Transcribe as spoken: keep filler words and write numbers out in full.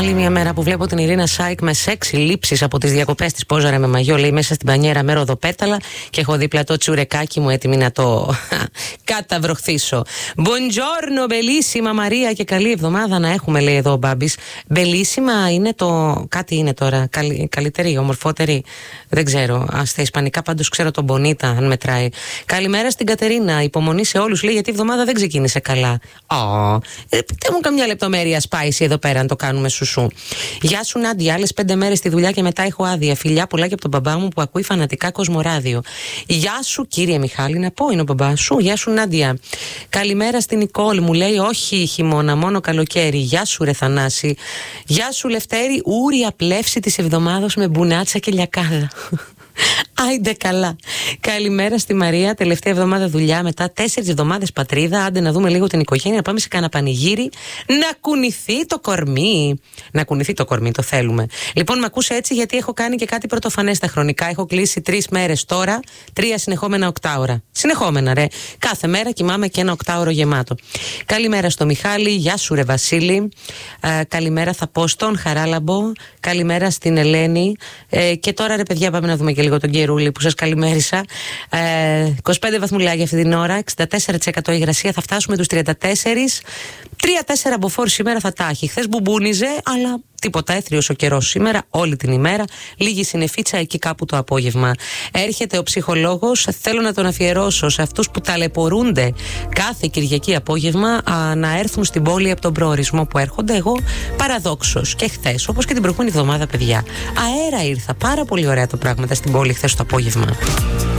Άλλη μια μέρα που βλέπω την Ειρήνα Σάικ με σεξι λήψεις από τις διακοπές της. Πόζαρε με μαγιό, λέει, μέσα στην πανιέρα με ροδοπέταλα και έχω δίπλα το τσουρεκάκι μου έτοιμη να το καταβροχθήσω. Buongiorno, bellissima Μαρία, και καλή εβδομάδα να έχουμε, λέει εδώ ο Μπάμπης. Bellissima είναι το. Κάτι είναι τώρα. Καλ... Καλύτερη, ομορφότερη. Δεν ξέρω. Α, στα ισπανικά πάντως ξέρω τον Bonita, αν μετράει. Καλημέρα στην Κατερίνα. Υπομονή σε όλους, λέει, γιατί η εβδομάδα δεν ξεκίνησε καλά. Oh, ε, πείτε μου καμιά λεπτομέρεια spicy εδώ πέρα, αν το κάνουμε σουσού. Γεια σου, Νάντια. Άλλες πέντε μέρες στη δουλειά και μετά έχω άδεια. Φιλιά πολλά και από τον μπαμπά μου που ακούει φανατικά Κοσμοράδιο. Γεια σου, κύριε Μιχάλη, να πω είναι ο μπαμπάς σου. Γεια σου, Νάντια. Καλημέρα στην Νικόλ, μου λέει, όχι χειμώνα, μόνο καλοκαίρι. Γεια σου, ρε Θανάση. Γεια σου, Λευτέρη. Ούρια πλεύση της εβδομάδος με μπουνάτσα και λιακάδα. Άιντε καλά. Καλημέρα στη Μαρία. Τελευταία εβδομάδα δουλειά, μετά τέσσερις εβδομάδες πατρίδα. Άντε να δούμε λίγο την οικογένεια, να πάμε σε κάνα πανηγύρι. Να κουνηθεί το κορμί. Να κουνηθεί το κορμί, το θέλουμε. Λοιπόν, με ακούσε έτσι γιατί έχω κάνει και κάτι πρωτοφανές στα χρονικά. Έχω κλείσει τρεις μέρες τώρα, τρία συνεχόμενα οκτάωρα. Συνεχόμενα, ρε. Κάθε μέρα κοιμάμαι και ένα οκτάωρο γεμάτο. Καλημέρα στο Μιχάλη. Γεια σου, ρε Βασίλη. Ε, καλημέρα θα πω στον Χαράλαμπο. Καλημέρα στην Ελένη. Ε, και τώρα, ρε παιδιά, πάμε να δούμε και λίγο τον Καιρούλη που σας καλημέρισα. Ε, είκοσι πέντε βαθμουλάκια αυτή την ώρα, εξήντα τέσσερα τοις εκατό υγρασία, θα φτάσουμε τους τριάντα τέσσερα. τρία τέσσερα μποφόρ σήμερα θα τα έχει. Χθες μπουμπούνιζε, αλλά τίποτα, έθριος ο καιρός σήμερα, όλη την ημέρα. Λίγη συννεφίτσα εκεί κάπου το απόγευμα. Έρχεται ο ψυχολόγος, θέλω να τον αφιερώσω σε αυτούς που ταλαιπωρούνται κάθε Κυριακή απόγευμα α, να έρθουν στην πόλη από τον προορισμό που έρχονται. Εγώ παραδόξως και χθες, όπως και την προηγούμενη εβδομάδα, παιδιά, αέρα ήρθα. Πάρα πολύ ωραία τα πράγματα στην πόλη χθες το απόγευμα.